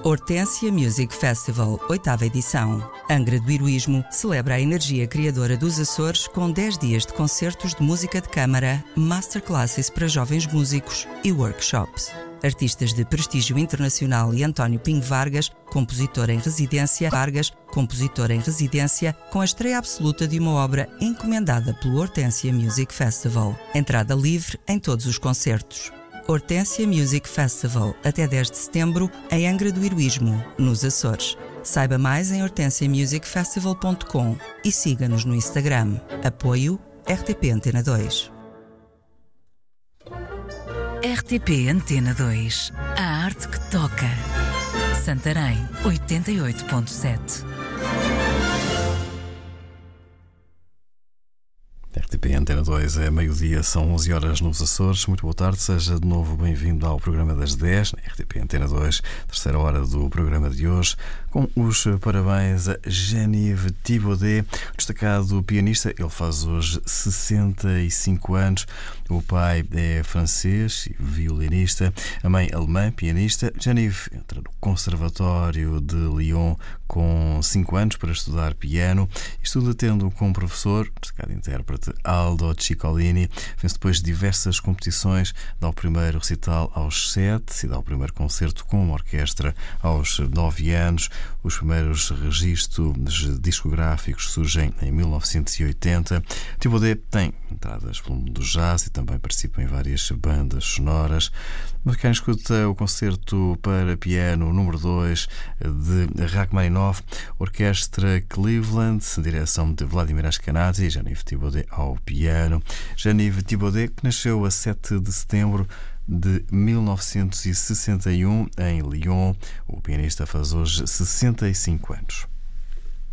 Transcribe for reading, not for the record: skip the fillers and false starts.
Hortência Music Festival, 8ª edição. Angra do Heroísmo celebra a energia criadora dos Açores com 10 dias de concertos de música de câmara, masterclasses para jovens músicos e workshops. Artistas de prestígio internacional e António Pinho Vargas, compositor em residência, com a estreia absoluta de uma obra encomendada pelo Hortência Music Festival. Entrada livre em todos os concertos. Hortência Music Festival, até 10 de setembro, em Angra do Heroísmo, nos Açores. Saiba mais em hortenciamusicfestival.com e siga-nos no Instagram. Apoio RTP Antena 2. RTP Antena 2. A arte que toca. Santarém, 88.7. RTP Antena 2 é meio-dia, são 11 horas nos Açores. Muito boa tarde, seja de novo bem-vindo ao programa das 10, na RTP Antena 2, terceira hora do programa de hoje, com os parabéns a Jean-Yves Thibaudet, destacado pianista. Ele faz hoje 65 anos. O pai é francês e violinista, a mãe alemã, pianista. Jean-Yves entra no Conservatório de Lyon com 5 anos para estudar piano. Estuda tendo como professor, destacado intérprete, Aldo Ciccolini. Vence depois diversas competições, dá o primeiro recital aos 7 e dá o primeiro concerto com uma orquestra aos 9 anos. Os primeiros registros discográficos surgem em 1980. Thibaudet tem entradas pelo mundo do jazz e também participa em várias bandas sonoras. Mas quem escuta o concerto para piano número 2 de Rachmaninoff, Orquestra Cleveland, direção de Vladimir Ashkenazy, Jean-Yves Thibaudet ao piano. Jean-Yves Thibaudet, que nasceu a 7 de setembro de 1961 em Lyon. O pianista faz hoje 65 anos.